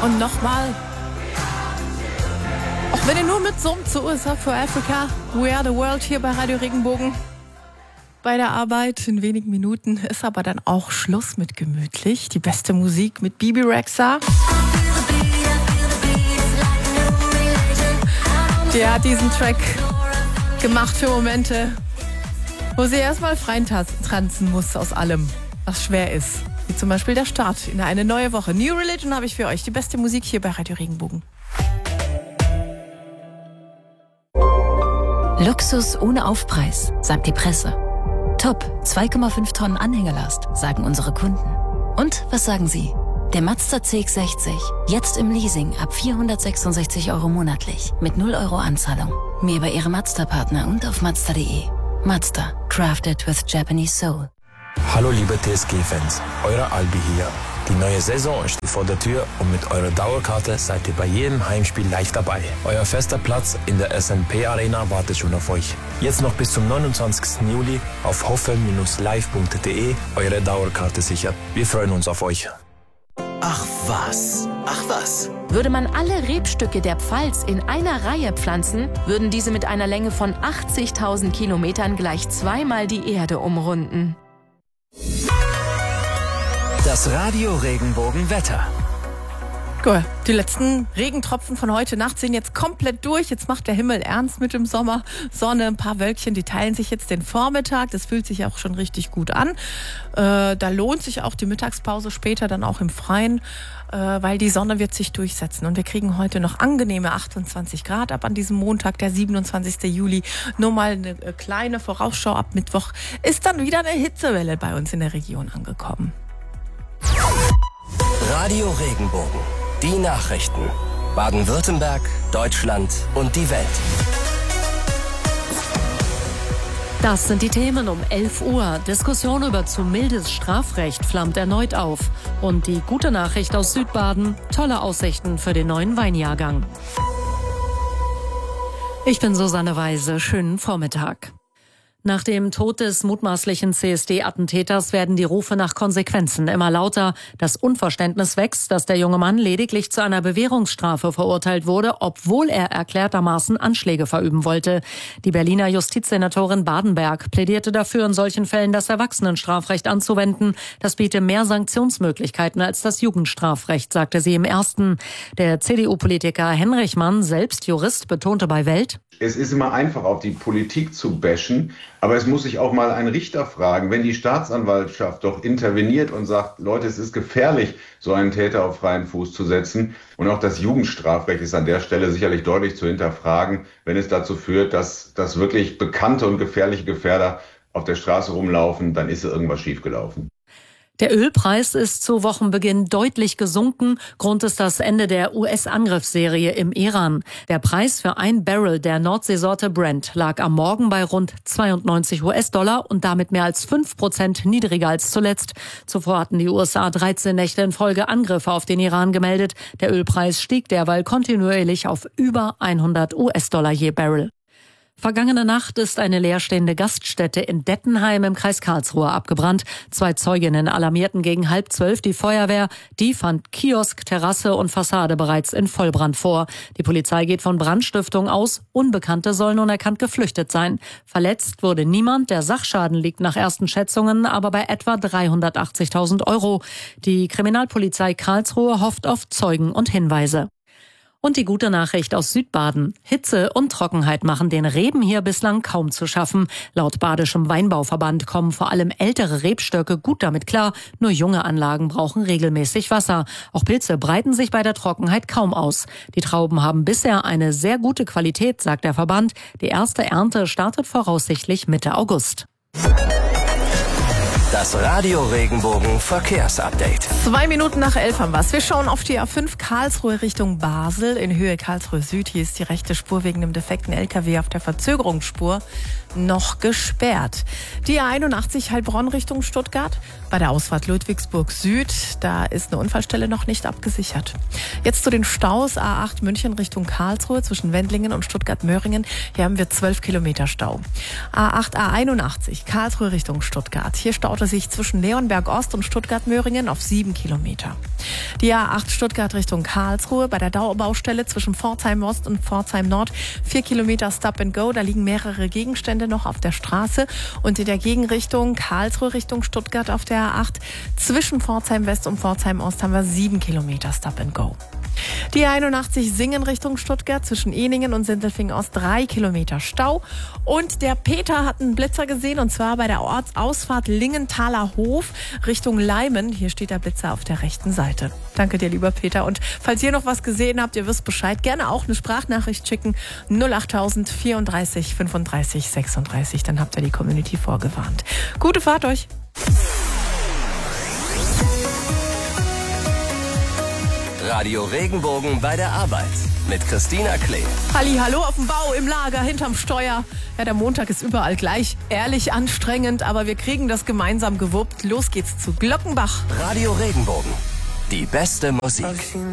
Und nochmal. Auch wenn ihr nur mitsummt zu USA for Africa, We Are the World hier bei Radio Regenbogen. Bei der Arbeit in wenigen Minuten ist aber dann auch Schluss mit gemütlich. Die beste Musik mit Bibi Rexha. Der hat diesen Track gemacht für Momente, wo sie erstmal frei tanzen muss aus allem, was schwer ist. Wie zum Beispiel der Start in eine neue Woche. New Religion habe ich für euch. Die beste Musik hier bei Radio Regenbogen. Luxus ohne Aufpreis, sagt die Presse. Top, 2,5 Tonnen Anhängelast, sagen unsere Kunden. Und was sagen Sie? Der Mazda CX-60, jetzt im Leasing ab 466 € monatlich, mit 0 € Anzahlung. Mehr bei Ihrem Mazda-Partner und auf Mazda.de. Mazda, crafted with Japanese soul. Hallo liebe TSG-Fans, euer Albi hier. Die neue Saison steht vor der Tür und mit eurer Dauerkarte seid ihr bei jedem Heimspiel live dabei. Euer fester Platz in der SNP Arena wartet schon auf euch. Jetzt noch bis zum 29. Juli auf hoffel-live.de eure Dauerkarte sichern. Wir freuen uns auf euch. Ach was. Würde man alle Rebstücke der Pfalz in einer Reihe pflanzen, würden diese mit einer Länge von 80.000 Kilometern gleich zweimal die Erde umrunden. Das Radio Regenbogen Wetter. Cool. Die letzten Regentropfen von heute Nacht sind jetzt komplett durch. Jetzt macht der Himmel ernst mit dem Sommer. Sonne, ein paar Wölkchen, die teilen sich jetzt den Vormittag. Das fühlt sich auch schon richtig gut an. Da lohnt sich auch die Mittagspause später dann auch im Freien, weil die Sonne wird sich durchsetzen. Und wir kriegen heute noch angenehme 28 Grad ab an diesem Montag, der 27. Juli. Nur mal eine kleine Vorausschau. Ab Mittwoch ist dann wieder eine Hitzewelle bei uns in der Region angekommen. Radio Regenbogen. Die Nachrichten. Baden-Württemberg, Deutschland und die Welt. Das sind die Themen um 11 Uhr. Diskussion über zu mildes Strafrecht flammt erneut auf. Und die gute Nachricht aus Südbaden, tolle Aussichten für den neuen Weinjahrgang. Ich bin Susanne Weise, schönen Vormittag. Nach dem Tod des mutmaßlichen CSD-Attentäters werden die Rufe nach Konsequenzen immer lauter. Das Unverständnis wächst, dass der junge Mann lediglich zu einer Bewährungsstrafe verurteilt wurde, obwohl er erklärtermaßen Anschläge verüben wollte. Die Berliner Justizsenatorin Badenberg plädierte dafür, in solchen Fällen das Erwachsenenstrafrecht anzuwenden. Das biete mehr Sanktionsmöglichkeiten als das Jugendstrafrecht, sagte sie im Ersten. Der CDU-Politiker Henrichmann, selbst Jurist, betonte bei Welt: Es ist immer einfach, auf die Politik zu bashen, aber es muss sich auch mal ein Richter fragen, wenn die Staatsanwaltschaft doch interveniert und sagt, Leute, es ist gefährlich, so einen Täter auf freien Fuß zu setzen. Und auch das Jugendstrafrecht ist an der Stelle sicherlich deutlich zu hinterfragen, wenn es dazu führt, dass wirklich bekannte und gefährliche Gefährder auf der Straße rumlaufen, dann ist irgendwas schiefgelaufen. Der Ölpreis ist zu Wochenbeginn deutlich gesunken. Grund ist das Ende der US-Angriffsserie im Iran. Der Preis für ein Barrel der Nordseesorte Brent lag am Morgen bei rund 92 US-Dollar und damit mehr als 5% niedriger als zuletzt. Zuvor hatten die USA 13 Nächte in Folge Angriffe auf den Iran gemeldet. Der Ölpreis stieg derweil kontinuierlich auf über 100 US-Dollar je Barrel. Vergangene Nacht ist eine leerstehende Gaststätte in Dettenheim im Kreis Karlsruhe abgebrannt. 2 Zeuginnen alarmierten gegen 11:30 die Feuerwehr. Die fand Kiosk, Terrasse und Fassade bereits in Vollbrand vor. Die Polizei geht von Brandstiftung aus. Unbekannte sollen unerkannt geflüchtet sein. Verletzt wurde niemand. Der Sachschaden liegt nach ersten Schätzungen aber bei etwa 380.000 €. Die Kriminalpolizei Karlsruhe hofft auf Zeugen und Hinweise. Und die gute Nachricht aus Südbaden. Hitze und Trockenheit machen den Reben hier bislang kaum zu schaffen. Laut Badischem Weinbauverband kommen vor allem ältere Rebstöcke gut damit klar. Nur junge Anlagen brauchen regelmäßig Wasser. Auch Pilze breiten sich bei der Trockenheit kaum aus. Die Trauben haben bisher eine sehr gute Qualität, sagt der Verband. Die erste Ernte startet voraussichtlich Mitte August. Das Radio Regenbogen Verkehrsupdate. 2 Minuten nach 11 haben wir's. Wir schauen auf die A5 Karlsruhe Richtung Basel in Höhe Karlsruhe Süd. Hier ist die rechte Spur wegen dem defekten LKW auf der Verzögerungsspur noch gesperrt. Die A81 Heilbronn Richtung Stuttgart. Bei der Ausfahrt Ludwigsburg Süd, da ist eine Unfallstelle noch nicht abgesichert. Jetzt zu den Staus. A8 München Richtung Karlsruhe zwischen Wendlingen und Stuttgart-Möhringen. Hier haben wir 12 Kilometer Stau. A8, A81 Karlsruhe Richtung Stuttgart. Hier staut verkürzte sich zwischen Leonberg Ost und Stuttgart-Möhringen auf 7 Kilometer. Die A8 Stuttgart Richtung Karlsruhe bei der Dauerbaustelle zwischen Pforzheim Ost und Pforzheim Nord 4 Kilometer Stop and Go. Da liegen mehrere Gegenstände noch auf der Straße. Und in der Gegenrichtung Karlsruhe Richtung Stuttgart auf der A8 zwischen Pforzheim West und Pforzheim Ost haben wir 7 Kilometer Stop and Go. Die 81 Singen Richtung Stuttgart zwischen Ehningen und Sindelfingen Ost 3 Kilometer Stau. Und der Peter hat einen Blitzer gesehen und zwar bei der Ortsausfahrt Lingenthaler Hof Richtung Leimen. Hier steht der Blitzer auf der rechten Seite. Danke dir, lieber Peter. Und falls ihr noch was gesehen habt, ihr wisst Bescheid, gerne auch eine Sprachnachricht schicken. 08000 34 35 36. Dann habt ihr die Community vorgewarnt. Gute Fahrt euch. Radio Regenbogen bei der Arbeit mit Christina Klee. Hallo auf dem Bau, im Lager, hinterm Steuer. Ja, der Montag ist überall gleich. Ehrlich anstrengend, aber wir kriegen das gemeinsam gewuppt. Los geht's zu Glockenbach. Radio Regenbogen. Die beste Musik.